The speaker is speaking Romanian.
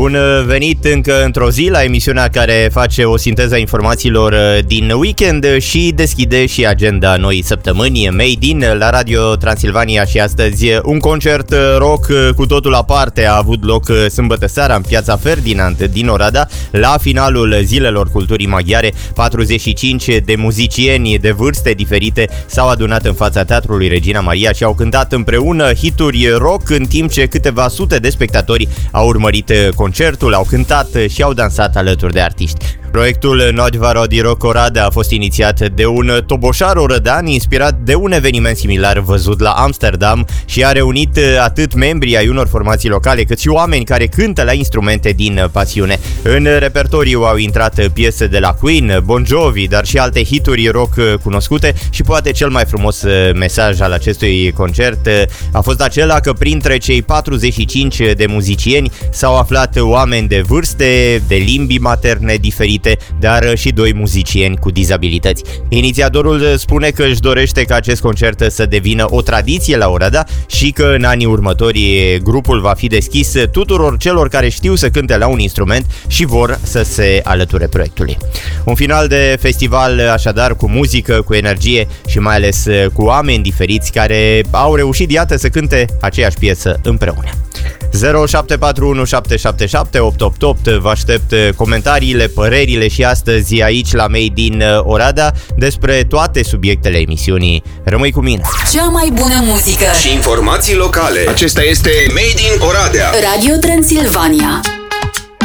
Bun venit încă într-o zi la emisiunea care face o sinteză a informațiilor din weekend și deschide și agenda noii săptămâni. Made in la Radio Transilvania și astăzi un concert rock cu totul aparte a avut loc sâmbătă seara în Piața Ferdinand din Oradea. La finalul Zilelor Culturii Maghiare, 45 de muzicieni de vârste diferite s-au adunat în fața Teatrului Regina Maria și au cântat împreună hituri rock, în timp ce câteva sute de spectatori au urmărit concertul, au cântat și au dansat alături de artiști. Proiectul Noadva Rodi Rock Oradea a fost inițiat de un toboșar orădean inspirat de un eveniment similar văzut la Amsterdam și a reunit atât membrii ai unor formații locale, cât și oameni care cântă la instrumente din pasiune. În repertoriu au intrat piese de la Queen, Bon Jovi, dar și alte hituri rock cunoscute și poate cel mai frumos mesaj al acestui concert a fost acela că printre cei 45 de muzicieni s-au aflat oameni de vârste, de limbi materne diferite, dar și doi muzicieni cu dizabilități. Inițiatorul spune că își dorește ca acest concert să devină o tradiție la Oradea și că în anii următori grupul va fi deschis tuturor celor care știu să cânte la un instrument și vor să se alăture proiectului. Un final de festival așadar cu muzică, cu energie și mai ales cu oameni diferiți care au reușit, iată, să cânte aceeași piesă împreună. 0741 777 888. Vă aștept comentariile, părerile și astăzi aici la Made in Oradea despre toate subiectele emisiunii. Rămâi cu mine! Cea mai bună muzică și informații locale. Acesta este Made in Oradea. Radio Transilvania.